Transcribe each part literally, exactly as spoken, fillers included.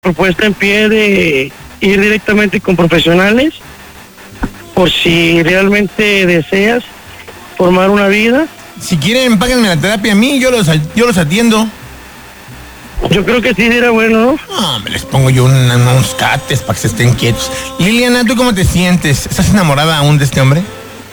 propuesta en pie de ir directamente con profesionales por si realmente deseas formar una vida. Si quieren, páganme la terapia a mí, yo los, yo los atiendo. Yo creo que sí era bueno, ¿no? No, me les pongo yo una, unos cates para que se estén quietos. Liliana, ¿tú cómo te sientes? ¿Estás enamorada aún de este hombre?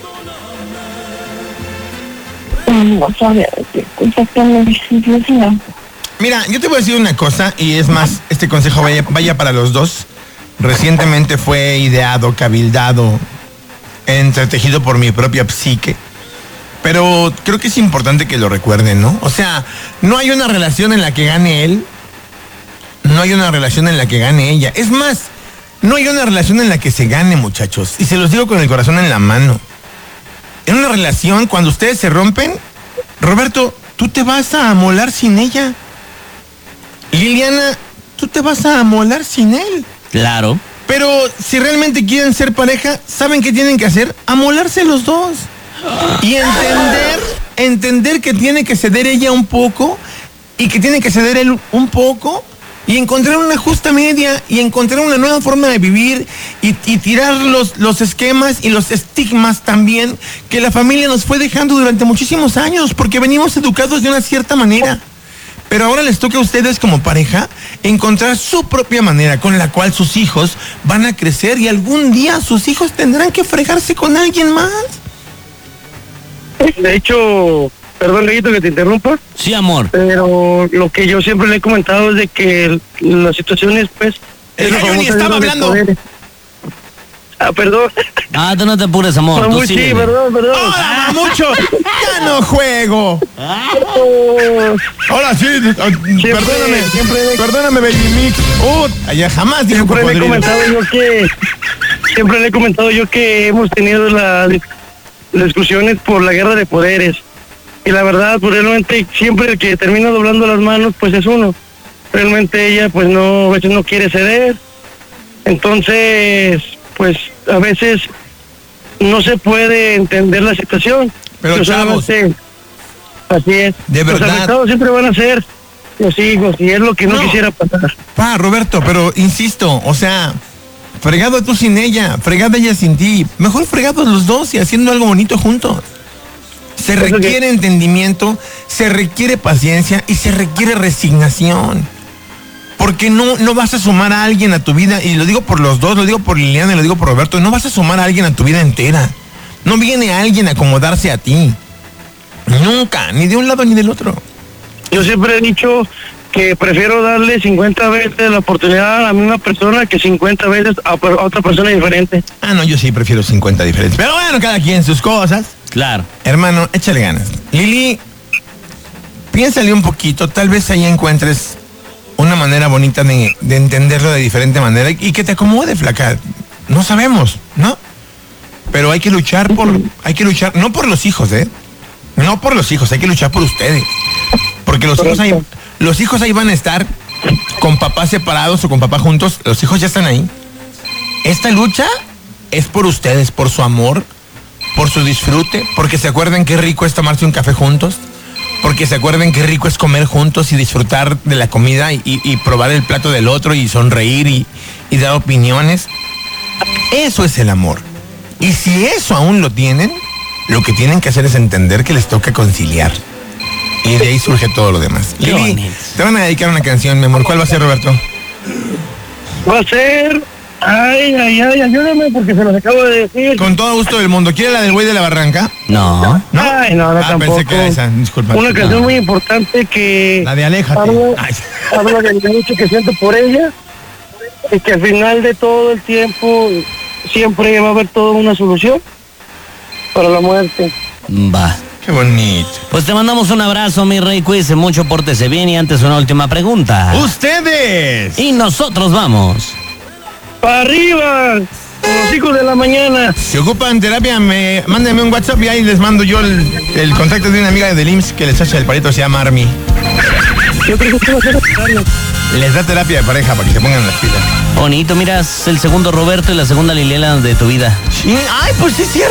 No sabía exactamente. Mira, yo te voy a decir una cosa, y es más, este consejo vaya, vaya para los dos. Recientemente fue ideado, cabildado, entretejido por mi propia psique. Pero creo que es importante que lo recuerden, ¿no? O sea, no hay una relación en la que gane él, no hay una relación en la que gane ella. Es más, no hay una relación en la que se gane, muchachos. Y se los digo con el corazón en la mano. En una relación, cuando ustedes se rompen, Roberto, tú te vas a amolar sin ella. Liliana, tú te vas a amolar sin él. Claro. Pero si realmente quieren ser pareja, ¿saben qué tienen que hacer? Amolarse los dos. Y entender, entender que tiene que ceder ella un poco y que tiene que ceder él un poco y encontrar una justa media y encontrar una nueva forma de vivir y, y tirar los, los esquemas y los estigmas también que la familia nos fue dejando durante muchísimos años porque venimos educados de una cierta manera. Pero ahora les toca a ustedes como pareja encontrar su propia manera con la cual sus hijos van a crecer y algún día sus hijos tendrán que fregarse con alguien más. De hecho, perdón, Leguito, que te interrumpa. Sí, amor. Pero lo que yo siempre le he comentado es de que las situaciones, pues... El gallo ni estaba hablando. Ah, perdón. Ah, tú no te apures, amor. No, Tú muy, sí, síguele. perdón, perdón. ¡Hola, mucho! ¡Ya no juego! Ahora sí, perdóname, siempre, perdóname, Baby Mix. Uh, allá jamás dijo siempre le he cocodrilo. comentado yo que... Siempre le he comentado yo que hemos tenido la... las discusiones por la guerra de poderes y la verdad pues realmente siempre el que termina doblando las manos pues es uno. Realmente ella pues no, a veces no quiere ceder, entonces pues a veces no se puede entender la situación. Pero Yo chavos, solamente- así es, de los verdad. afectados siempre van a ser los hijos y es lo que no, No. quisiera pasar. Pa, Roberto, pero insisto, o sea, fregado tú sin ella, fregada ella sin ti. Mejor fregados los dos y haciendo algo bonito juntos. Se Eso que- requiere entendimiento, se requiere paciencia y se requiere resignación. Porque no, no vas a sumar a alguien a tu vida, y lo digo por los dos, lo digo por Liliana y lo digo por Roberto, no vas a sumar a alguien a tu vida entera. No viene alguien a acomodarse a ti. Nunca, ni de un lado ni del otro. Yo siempre he dicho que prefiero darle cincuenta veces la oportunidad a la misma persona que cincuenta veces a, per- a otra persona diferente. Ah, no, yo sí prefiero cincuenta diferentes. Pero bueno, cada quien sus cosas. Claro. Hermano, échale ganas. Lili, piénsale un poquito, tal vez ahí encuentres una manera bonita de, de entenderlo de diferente manera y que te acomode, flaca. No sabemos, ¿no? Pero hay que luchar por, hay que luchar, no por los hijos, ¿eh? No por los hijos, hay que luchar por ustedes. Porque los hijos ahí, los hijos ahí van a estar con papás separados o con papás juntos, los hijos ya están ahí. Esta lucha es por ustedes, por su amor, por su disfrute, porque se acuerden qué rico es tomarse un café juntos, porque se acuerden qué rico es comer juntos y disfrutar de la comida y, y probar el plato del otro y sonreír y, y dar opiniones. Eso es el amor. Y si eso aún lo tienen, lo que tienen que hacer es entender que les toca conciliar. Y de ahí surge todo lo demás. Qué Lili, bonito. te van a dedicar una canción, mi amor. ¿Cuál va a ser, Roberto? Va a ser... Ay, ay, ay, ayúdame porque se los acabo de decir. Con todo gusto del mundo. ¿Quiere la del güey de la barranca? No. ¿No? Ay, no, no, ah, tampoco. pensé que era esa. Disculpa. Una canción No. muy importante que... La de Aléjate. Habla, Ay. habla del mucho que siento por ella y que al final de todo el tiempo siempre va a haber toda una solución para la muerte. Va. Qué bonito. Pues te mandamos un abrazo, mi rey. Cuídese mucho, pórtese bien. Y antes una última pregunta. ¡Ustedes! Y nosotros vamos. ¡Para arriba! Los hijos de la mañana. Si ocupan terapia, me, mándenme un WhatsApp y ahí les mando yo el, el contacto de una amiga de I M S S que les hace el palito, se llama Army. Yo creo que esto va a ser necesario. Les da terapia de pareja para que se pongan las pilas. Bonito, miras el segundo Roberto y la segunda Liliana de tu vida. Sí, ay, pues sí es cierto.